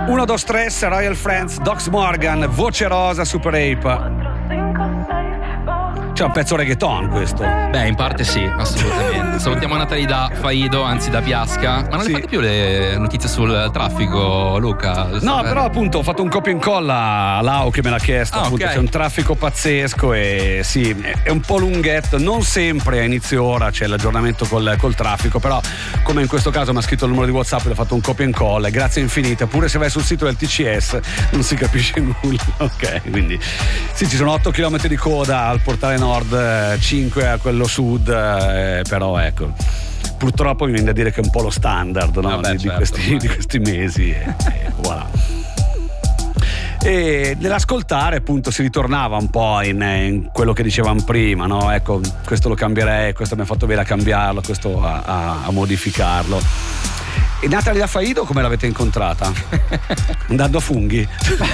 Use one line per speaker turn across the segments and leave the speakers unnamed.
1, 2, 3, Royal Friends, Dox Morgan, voce rosa, Super Ape. C'è un pezzo reggaeton questo.
Beh, in parte sì, assolutamente. Salutiamo Natalie da Faido, anzi da Piasca. Ma non le fate più le notizie sul traffico, Luca?
No, però appunto ho fatto un copia e incolla a Lau che me l'ha chiesto. Appunto, okay. C'è un traffico pazzesco e sì, è un po' lunghetto. Non sempre a inizio ora c'è l'aggiornamento col traffico, però come in questo caso mi ha scritto il numero di WhatsApp e ho fatto un copia e incolla. Grazie infinite. Pure se vai sul sito del TCS non si capisce nulla. Ok, quindi sì, ci sono 8 km di coda al portale nord, 5 a quello sud, però ecco, purtroppo mi viene da dire che è un po' lo standard, no? Di questi mesi e voilà. E nell'ascoltare appunto si ritornava un po' in quello che dicevamo prima, no? Ecco, questo lo cambierei, questo mi ha fatto bene a cambiarlo, questo a modificarlo. E Natalia Faido come l'avete incontrata? Andando a funghi?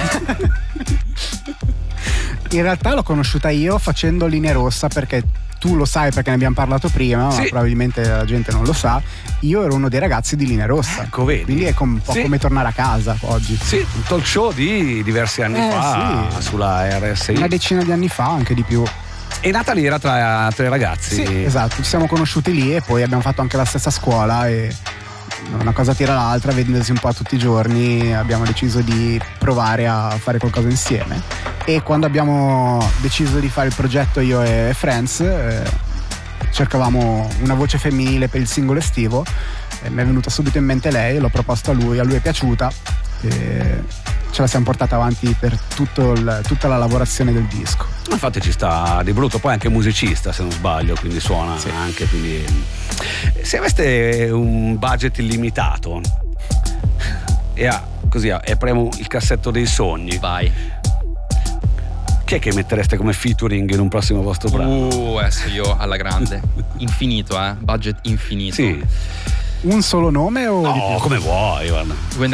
In realtà l'ho conosciuta io facendo Linea Rossa, perché tu lo sai perché ne abbiamo parlato prima, sì. Ma probabilmente la gente non lo sa. Io ero uno dei ragazzi di Linea Rossa,
ecco, vedi.
Quindi è un po' come tornare a casa oggi.
Sì, un talk show di diversi anni fa, sì. Sulla RSI.
Una decina di anni fa, anche di più.
E Natalie era tra i ragazzi?
Sì, esatto, ci siamo conosciuti lì e poi abbiamo fatto anche la stessa scuola e una cosa tira l'altra, vedendosi un po' tutti i giorni abbiamo deciso di provare a fare qualcosa insieme. E quando abbiamo deciso di fare il progetto io e Friends, cercavamo una voce femminile per il singolo estivo e mi è venuta subito in mente lei, l'ho proposto a lui è piaciuta e ce la siamo portata avanti per tutta la lavorazione del disco.
Infatti ci sta di brutto, poi anche musicista se non sbaglio, quindi suona sì. Anche, quindi se aveste un budget illimitato e così apriamo il cassetto dei sogni,
vai,
chi è che mettereste come featuring in un prossimo vostro brano?
Adesso io alla grande infinito, budget infinito.
Sì.
Un solo nome o
no,
di più?
Come vuoi, guarda.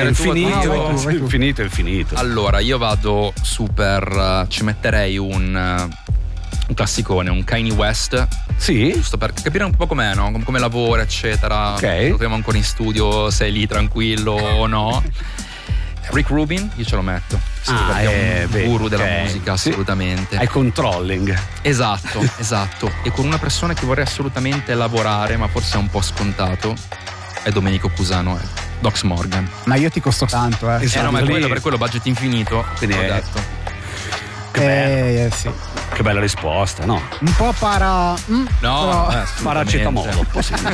Infinito.
Allora io vado super, ci metterei un classicone, un Kanye West.
Sì.
Giusto per capire un po' com'è, no? Come lavora, eccetera.
Ok.
Lo troviamo ancora in studio, sei lì tranquillo o no. Rick Rubin, io ce lo metto. Sì, è un guru della musica, assolutamente.
È controlling.
Esatto. E con una persona che vorrei assolutamente lavorare, ma forse è un po' scontato, è Domenico Cusano, Dox Morgan.
Ma io ti costo tanto,
no, ma per quello budget infinito, quindi ho detto.
Sì.
Che bella risposta, no?
Un po'
paracetamolo.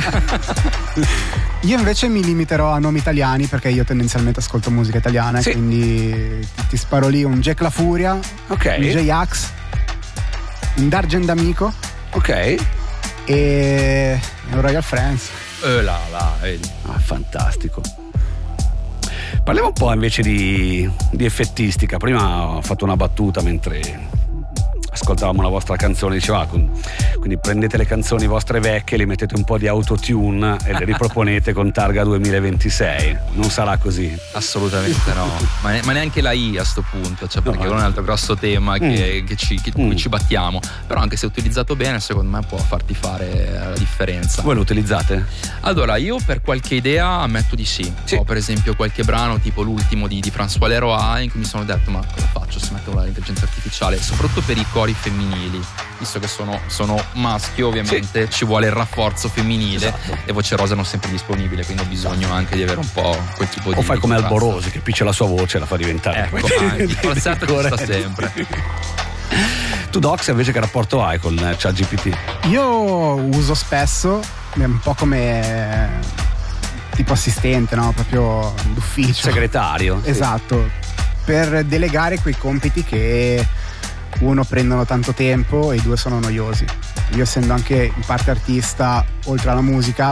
Io invece mi limiterò a nomi italiani perché io tendenzialmente ascolto musica italiana, sì. Quindi ti sparo lì un Jack La Furia,
ok,
un J-Ax, un D'Argent D'Amico,
ok,
e un Royal Friends.
Vedi.
Fantastico. Parliamo un po' invece di effettistica. Prima ho fatto una battuta mentre ascoltavamo la vostra canzone, diceva quindi prendete le canzoni vostre vecchie, le mettete un po' di autotune e le riproponete con targa 2026. Non sarà così?
Assolutamente no, ma neanche la I a sto punto, cioè, perché è un altro grosso tema che ci battiamo, però anche se utilizzato bene secondo me può farti fare la differenza.
Voi lo utilizzate?
Allora io per qualche idea ammetto di sì. Ho per esempio qualche brano tipo l'ultimo di François Leroy in cui mi sono detto ma cosa faccio se metto l'intelligenza artificiale, soprattutto per i cori femminili, visto che sono maschio ovviamente, sì. Ci vuole il rafforzo femminile, esatto. E voce rosa non sempre disponibile, quindi ho bisogno anche di avere un po' quel tipo di...
O fai come Alborosi che piccia la sua voce e la fa diventare,
ecco, il falsetto ci sta sempre.
Tu Dox invece che rapporto hai con ChatGPT?
Io uso spesso, è un po' come tipo assistente, no? Proprio d'ufficio,
segretario,
esatto, sì. Per delegare quei compiti che uno prendono tanto tempo e due sono noiosi. Io essendo anche in parte artista oltre alla musica,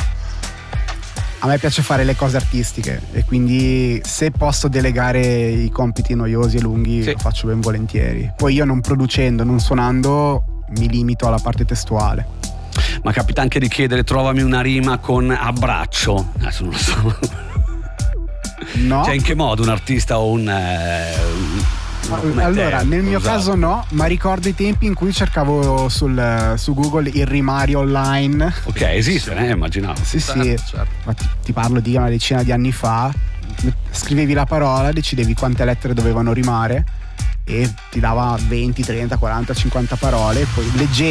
a me piace fare le cose artistiche e quindi se posso delegare i compiti noiosi e lunghi, sì. Lo faccio ben volentieri. Poi io non producendo, non suonando, mi limito alla parte testuale.
Ma capita anche di chiedere trovami una rima con abbraccio? Adesso non lo so.
No.
Cioè in che modo un artista o
allora nel mio caso no, ma ricordo i tempi in cui cercavo su Google il rimario online.
Ok, esiste, immaginavo.
Sì, certo. Ma ti parlo di una decina di anni fa. scrivevi la parola, decidevi quante lettere dovevano rimare e ti dava 20, 30, 40, 50 parole, poi leggevi